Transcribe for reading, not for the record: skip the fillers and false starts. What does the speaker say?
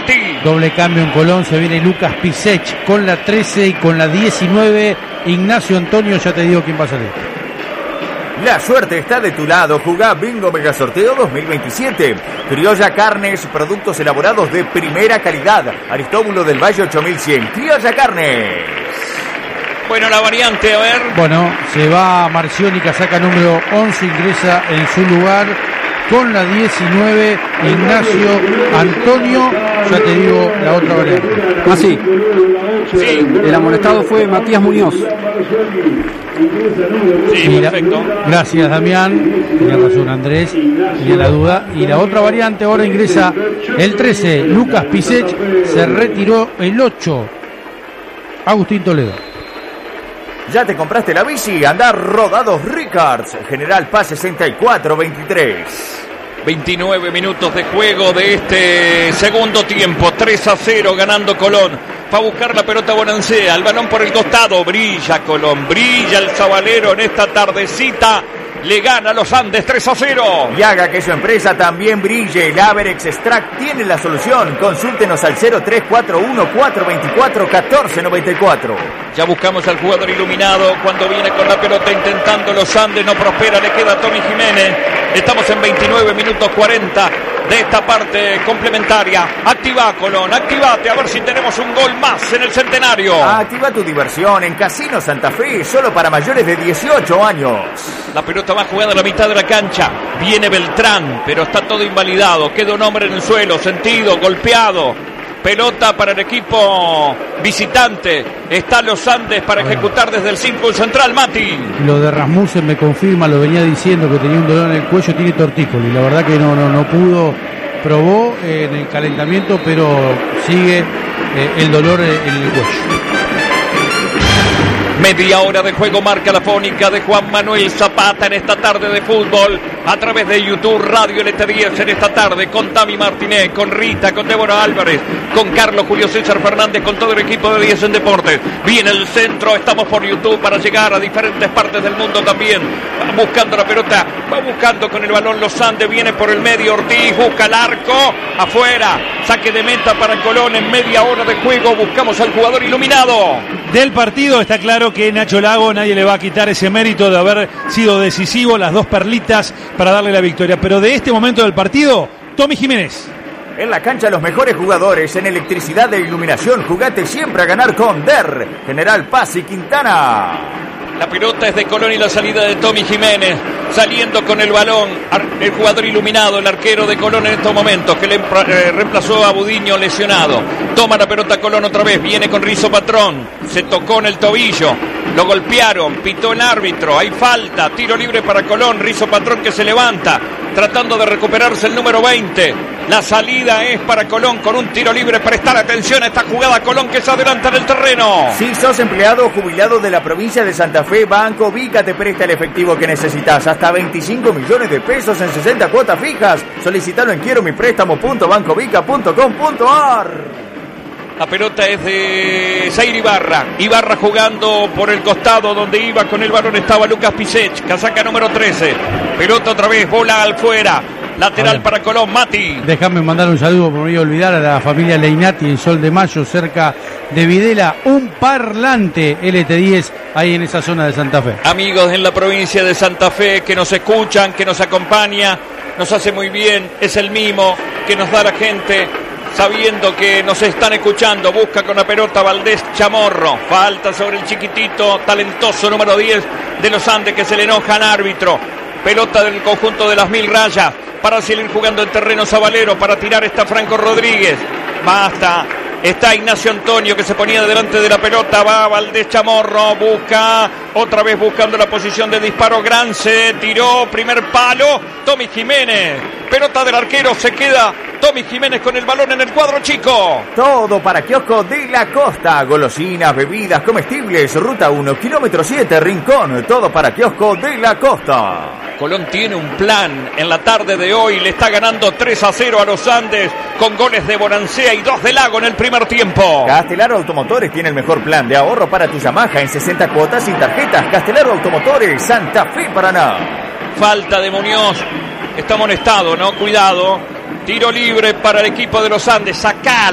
Mati. Doble cambio en Colón, se viene Lucas Pisech con la 13 y con la 19 Ignacio Antonio. Ya te digo quién va a salir. La suerte está de tu lado. Jugá Bingo Mega Sorteo 2027. Criolla Carnes, productos elaborados de primera calidad. Aristóbulo del Valle 8100. Criolla Carnes. Bueno, la variante, a ver. Bueno, se va Marcioni, casaca número 11, ingresa en su lugar con la 19 Ignacio Antonio. Ya te digo la otra variante. Ah, sí. Sí. El amonestado fue Matías Muñoz. Sí, perfecto. Gracias, Damián. Tenía razón Andrés, tenía la duda. Y la otra variante, ahora ingresa el 13, Lucas Pisech. Se retiró el 8, Agustín Toledo. ¿Ya te compraste la bici? Andá Rodados Ricards. General Paz 6423. 29 minutos de juego de este segundo tiempo. 3-0 ganando Colón. Va a buscar la pelota Bonancea. El balón por el costado. Brilla Colón. Brilla el Sabalero en esta tardecita. Le gana a los Andes 3-0. Y haga que su empresa también brille. El Averex Extract tiene la solución. Consúltenos al 0341-424-1494. Ya buscamos al jugador iluminado. Cuando viene con la pelota intentando los Andes, no prospera. Le queda a Tommy Jiménez. Estamos en 29 minutos 40 de esta parte complementaria. Activa Colón, activate a ver si tenemos un gol más en el centenario. Activa tu diversión en Casino Santa Fe, solo para mayores de 18 años. La pelota va jugada a la mitad de la cancha. Viene Beltrán, pero está todo invalidado. Queda un hombre en el suelo, sentido, golpeado. Pelota para el equipo visitante. Está Los Andes para ejecutar desde el círculo central, Mati. Lo de Rasmussen me confirma, lo venía diciendo que tenía un dolor en el cuello, tiene tortícolis. La verdad que no pudo, probó en el calentamiento, pero sigue el dolor en el cuello. Media hora de juego marca la fónica de Juan Manuel Zapata en esta tarde de fútbol a través de YouTube Radio LT10 en esta tarde con Tami Martínez, con Rita, con Débora Álvarez, con Carlos Julio César Fernández, con todo el equipo de 10 en Deportes. Viene el centro, estamos por YouTube para llegar a diferentes partes del mundo también. Va buscando la pelota, va buscando con el balón Los Andes, viene por el medio Ortiz, busca el arco, afuera, saque de meta para Colón en media hora de juego. Buscamos al jugador iluminado del partido. Está claro que Nacho Lago nadie le va a quitar ese mérito de haber sido decisivo, las dos perlitas para darle la victoria, pero de este momento del partido, Tommy Jiménez. En la cancha los mejores jugadores en electricidad e iluminación. Jugate siempre a ganar con DER, General Paz y Quintana. La pelota es de Colón y la salida de Tommy Jiménez, saliendo con el balón el jugador iluminado, el arquero de Colón en estos momentos, que le reemplazó a Budiño lesionado. Toma la pelota Colón otra vez, viene con Rizo Patrón, se tocó en el tobillo, lo golpearon, pitó el árbitro, hay falta, tiro libre para Colón, Rizo Patrón que se levanta, tratando de recuperarse el número 20. La salida es para Colón con un tiro libre. Prestar atención a esta jugada, Colón que se adelanta en el terreno. Si sos empleado o jubilado de la provincia de Santa Fe, Banco Vica te presta el efectivo que necesitas, hasta 25 millones de pesos en 60 cuotas fijas. Solicitalo en quieromipréstamo.bancovica.com.ar. La pelota es de Zaire Ibarra. Ibarra jugando por el costado donde iba con el balón estaba Lucas Pisech, casaca número 13. Pelota otra vez, bola al fuera. Lateral para Colón, Mati. Déjame mandar un saludo, por no voy a olvidar, a la familia Leinati en Sol de Mayo, cerca de Videla. Un parlante LT10 ahí en esa zona de Santa Fe. Amigos en la provincia de Santa Fe que nos escuchan, que nos acompaña, nos hace muy bien. Es el mimo que nos da la gente sabiendo que nos están escuchando. Busca con la pelota Valdés Chamorro. Falta sobre el chiquitito, talentoso número 10 de Los Andes, que se le enoja al árbitro. Pelota del conjunto de las 1000 rayas para seguir jugando en terreno Sabalero. Para tirar está Franco Rodríguez. Basta. Está Ignacio Antonio que se ponía delante de la pelota. Va Valdés Chamorro. Busca. Otra vez buscando la posición de disparo. Grance. Tiró. Primer palo. Tommy Jiménez. Pelota del arquero. Se queda Tommy Jiménez con el balón en el cuadro chico. Todo para Kiosco de la Costa. Golosinas, bebidas, comestibles. Ruta 1, kilómetro 7, Rincón. Todo para Kiosco de la Costa. Colón tiene un plan en la tarde de hoy. Le está ganando 3-0 a Los Andes con goles de Bonancea y 2 de Lago en el primer tiempo. Castelaro Automotores tiene el mejor plan de ahorro para tu Yamaha en 60 cuotas sin tarjetas. Castelaro Automotores, Santa Fe, Paraná. Falta de Muñoz. Está amonestado, ¿no? Cuidado. Tiro libre para el equipo de Los Andes. Saca